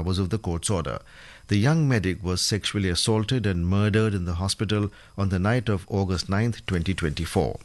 hours of the court's order. The young medic was sexually assaulted and murdered in the hospital on the night of August 9, 2024.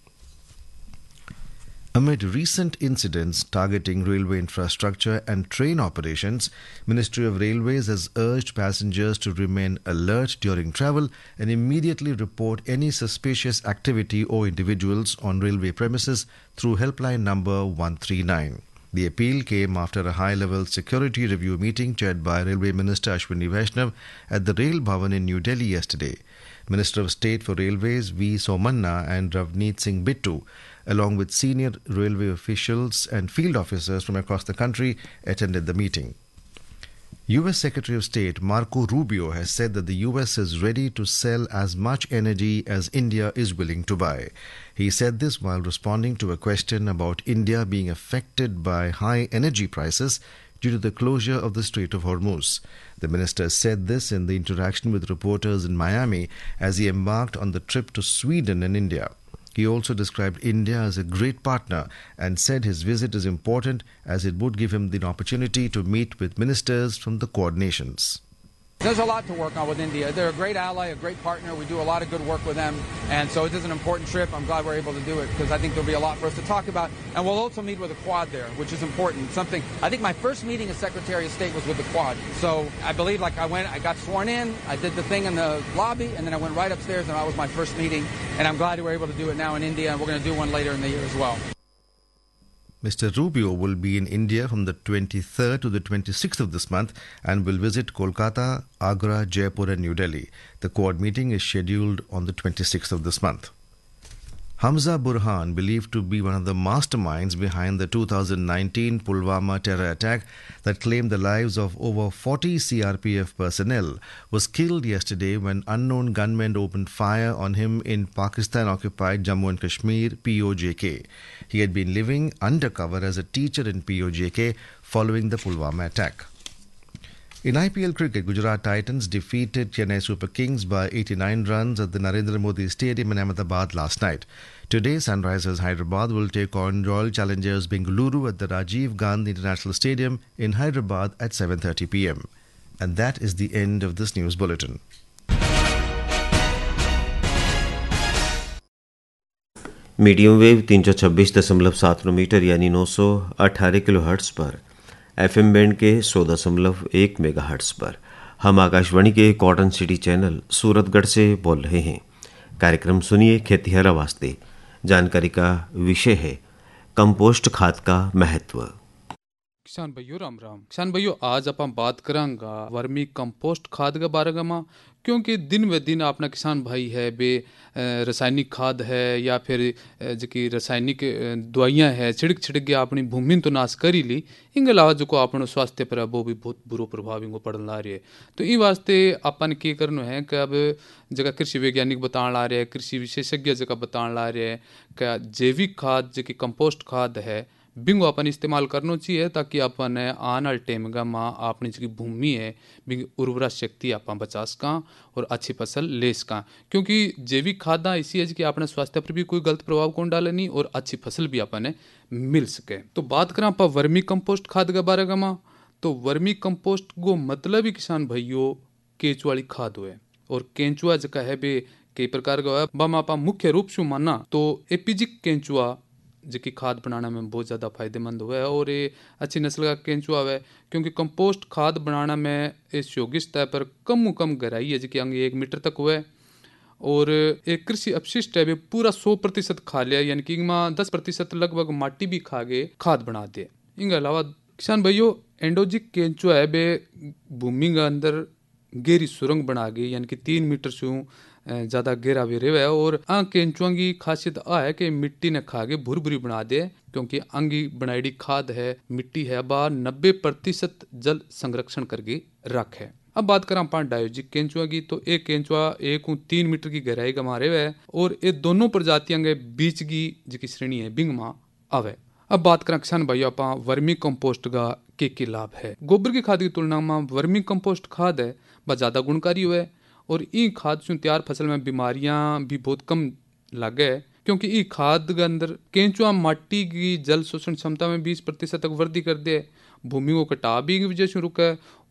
Amid recent incidents targeting railway infrastructure and train operations, Ministry of Railways has urged passengers to remain alert during travel and immediately report any suspicious activity or individuals on railway premises through helpline number 139. The appeal came after a high-level security review meeting chaired by Railway Minister Ashwini Vaishnav at the Rail Bhavan in New Delhi yesterday. Minister of State for Railways V. Somanna and Ravneet Singh Bittu, along with senior railway officials and field officers from across the country, attended the meeting. U.S. Secretary of State Marco Rubio has said that the U.S. is ready to sell as much energy as India is willing to buy. He said this while responding to a question about India being affected by high energy prices due to the closure of the Strait of Hormuz. The minister said this in the interaction with reporters in Miami as he embarked on the trip to Sweden and India. He also described India as a great partner and said his visit is important as it would give him the opportunity to meet with ministers from the Quad nations. There's a lot to work on with India. They're a great ally, a great partner. We do a lot of good work with them. And so it is an important trip. I'm glad we're able to do it because I think there'll be a lot for us to talk about. And we'll also meet with the Quad there, which is important. I think my first meeting as Secretary of State was with the Quad. So I believe I got sworn in, I did the thing in the lobby, and then I went right upstairs and that was my first meeting. And I'm glad we're able to do it now in India, and we're going to do one later in the year as well. Mr. Rubio will be in India from the 23rd to the 26th of this month and will visit Kolkata, Agra, Jaipur and New Delhi. The Quad meeting is scheduled on the 26th of this month. Hamza Burhan, believed to be one of the masterminds behind the 2019 Pulwama terror attack that claimed the lives of over 40 CRPF personnel, was killed yesterday when unknown gunmen opened fire on him in Pakistan-occupied Jammu and Kashmir, POJK. He had been living undercover as a teacher in POJK following the Pulwama attack. In IPL cricket, Gujarat Titans defeated Chennai Super Kings by 89 runs at the Narendra Modi Stadium in Ahmedabad last night. Today, Sunrisers Hyderabad will take on Royal Challengers Bengaluru at the Rajiv Gandhi International Stadium in Hyderabad at 7:30 p.m. And that is the end of this news bulletin. Medium wave 326.7 metre यानी 918 kilohertz पर FM band के 100.1 megahertz पर हम आकाशवाणी के cotton city channel Suratgarh से बोल रहे हैं। कार्यक्रम सुनिए खेतिहरा वास्ते। जानकारी का विषय है कंपोस्ट खाद का महत्व। किसान भाइयों राम राम। किसान भाइयों, आज अपन बात करांगा वर्मी कंपोस्ट खाद के बारे में, क्योंकि दिन व दिन अपना किसान भाई है बे रासायनिक खाद है या फिर जो रासायनिक दवाइयाँ है छिड़क के अपनी भूमि तो नाश कर ही ली, इनके अलावा जो अपने स्वास्थ्य पर वो भी बहुत बुरा प्रभाव इनको पड़ने ला रही है। तो इन वास्ते अपन के करना है कि अब जगह कृषि वैज्ञानिक बताने ला रहे हैं, कृषि विशेषज्ञ जगह बताने ला रहे हैं कि जैविक खाद जो कंपोस्ट खाद है बिंगो अपन इस्तेमाल करना चाहिए, ताकि अपन आने वाले टाइम में अपनी जो भूमि है बिंग उर्वरा शक्ति अपन बचा सका और अच्छी फसल ले सका। क्योंकि जैविक खादा इसी है कि अपने स्वास्थ्य पर भी कोई गलत प्रभाव कौन डाले नहीं और अच्छी फसल भी अपन मिल सके। तो बात करें आप वर्मी कंपोस्ट खाद के बारे में, तो वर्मी कंपोस्ट को मतलब ही किसान भाइयों केंचुआ वाली खाद हुए। और केंचुआ जो है बे कई प्रकार का है, बम आप मुख्य रूप से माना तो एपिजिक केंचुआ जो कि खाद बनाने में बहुत ज़्यादा फायदेमंद हुआ है और ये अच्छी नस्ल का केंचुआ है, क्योंकि कंपोस्ट खाद बनाने में इस योग्य स्तर पर कम गहराई है जो कि 1 मीटर तक हुआ है। और एक कृषि अपशिष्ट है वे पूरा 100% खा लिया, यानी कि इनमें 10% लगभग माटी भी खा के खाद बना दे। इनके अलावा किसान भाइयों एंडोजिक केंचुआ है वे भूमि के अंदर गहरी सुरंग बना गई, यानी कि 3 मीटर से ज़्यादा गहरा भी रहे है। और केंचुआ की खासियत आ है कि मिट्टी ने खा के भुरभुरी बना दे, क्योंकि अंगी बनाई खाद है मिट्टी है बा 90% जल संरक्षण करके रखे। अब बात करें पांच डायोजिक केंचुआ की, तो एक केंचुआ 1-3 मीटर की गहराई का मारे हुए है और ये दोनों प्रजातियों के बीच की जो श्रेणी है बिंग मा आवे। अब बात करें किसान भाइयों आप वर्मी कंपोस्ट का के लाभ है। गोबर की खाद की तुलना में वर्मी कंपोस्ट खाद है वह ज़्यादा गुणकारी हुए और इन खाद से तैयार फसल में बीमारियां भी बहुत कम लगे, क्योंकि ई खाद के अंदर केंचुआ माटी की जल शोषण क्षमता में 20% तक वृद्धि कर दे, भूमि को कटाव भी की वजह से रुका है